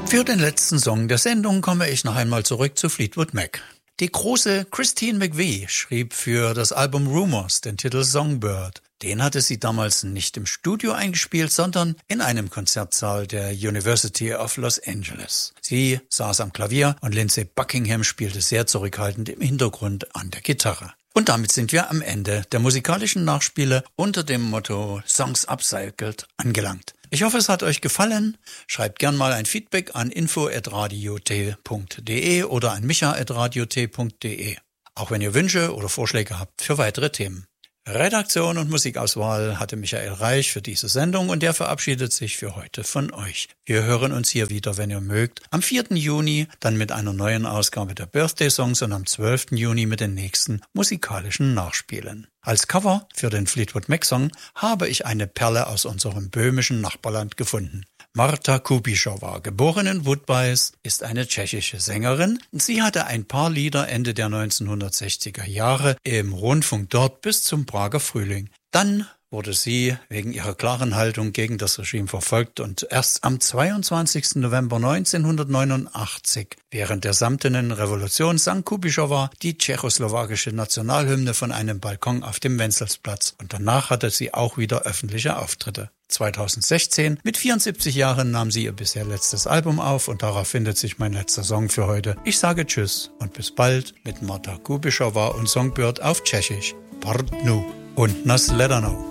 Für den letzten Song der Sendung komme ich noch einmal zurück zu Fleetwood Mac. Die große Christine McVie schrieb für das Album Rumours den Titel Songbird. Den hatte sie damals nicht im Studio eingespielt, sondern in einem Konzertsaal der University of Los Angeles. Sie saß am Klavier und Lindsey Buckingham spielte sehr zurückhaltend im Hintergrund an der Gitarre. Und damit sind wir am Ende der musikalischen Nachspiele unter dem Motto Songs Upcycled angelangt. Ich hoffe, es hat euch gefallen. Schreibt gern mal ein Feedback an info@radiot.de oder an micha@radiot.de. Auch wenn ihr Wünsche oder Vorschläge habt für weitere Themen. Redaktion und Musikauswahl hatte Michael Reich für diese Sendung und der verabschiedet sich für heute von euch. Wir hören uns hier wieder, wenn ihr mögt, am 4. Juni, dann mit einer neuen Ausgabe der Birthday Songs und am 12. Juni mit den nächsten musikalischen Nachspielen. Als Cover für den Fleetwood Mac Song habe ich eine Perle aus unserem böhmischen Nachbarland gefunden. Marta Kubišová, geboren in Woodbine, ist eine tschechische Sängerin. Sie hatte ein paar Lieder Ende der 1960er Jahre im Rundfunk dort bis zum Prager Frühling. Dann wurde sie wegen ihrer klaren Haltung gegen das Regime verfolgt und erst am 22. November 1989 während der Samtenen Revolution sang Kubišová die tschechoslowakische Nationalhymne von einem Balkon auf dem Wenzelsplatz und danach hatte sie auch wieder öffentliche Auftritte. 2016, mit 74 Jahren, nahm sie ihr bisher letztes Album auf und darauf findet sich mein letzter Song für heute. Ich sage Tschüss und bis bald mit Marta Kubišová und Songbird auf Tschechisch. Pardnu und Nasledano.